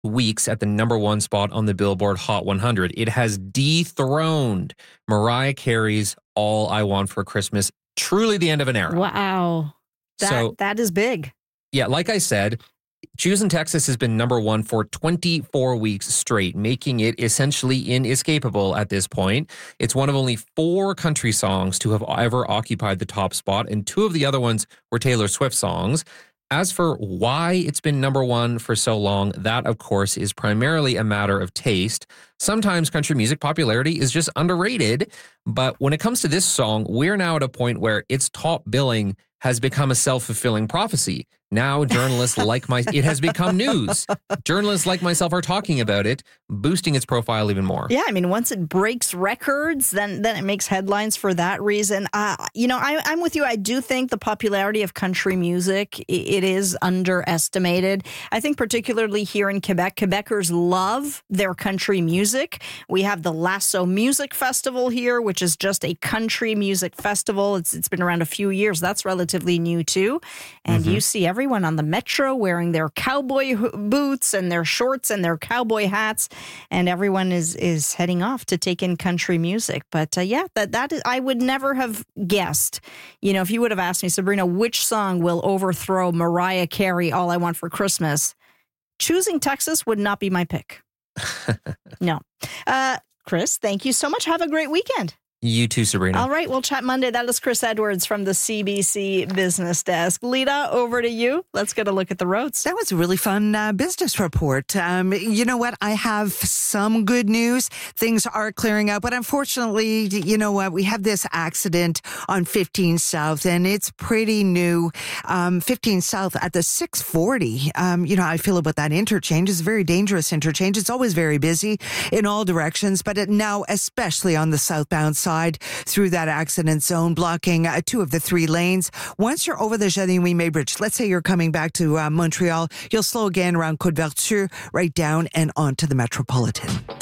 weeks at the number one spot on the Billboard Hot 100. It has dethroned Mariah Carey's All I Want for Christmas. Truly the end of an era. Wow. That is big. Yeah, like I said, Choosing Texas has been number one for 24 weeks straight, making it essentially inescapable at this point. It's one of only 4 country songs to have ever occupied the top spot, and 2 of the other ones were Taylor Swift songs. As for why it's been number one for so long, that, of course, is primarily a matter of taste. Sometimes country music popularity is just underrated, but when it comes to this song, we're now at a point where its top billing has become a self-fulfilling prophecy. Now journalists it has become news. Journalists like myself are talking about it, boosting its profile even more. Yeah, I mean, once it breaks records, then it makes headlines for that reason. I'm with you. I do think the popularity of country music, it is underestimated. I think particularly here in Quebec, Quebecers love their country music. We have the Lasso Music Festival here, which is just a country music festival. It's been around a few years. That's relatively new too. And you see everyone on the metro wearing their cowboy boots and their shorts and their cowboy hats, and everyone is heading off to take in country music. But that is, I would never have guessed. If you would have asked me, Sabrina, which song will overthrow Mariah Carey, All I Want for Christmas, Choosing Texas would not be my pick. No. Chris, thank you so much. Have a great weekend. You too, Sabrina. All right, we'll chat Monday. That is Chris Edwards from the CBC Business Desk. Lita, over to you. Let's get a look at the roads. That was a really fun business report. You know what? I have some good news. Things are clearing up, but unfortunately, you know what? We have this accident on 15 South, and it's pretty new. 15 South at the 640. I feel about that interchange. It's a very dangerous interchange. It's always very busy in all directions, but now especially on the southbound side through that accident zone, blocking 2 of the 3 lanes. Once you're over the Jeanne-Ouimet Bridge, let's say you're coming back to Montreal, you'll slow again around Côte-Vertu, right down and onto the Metropolitan.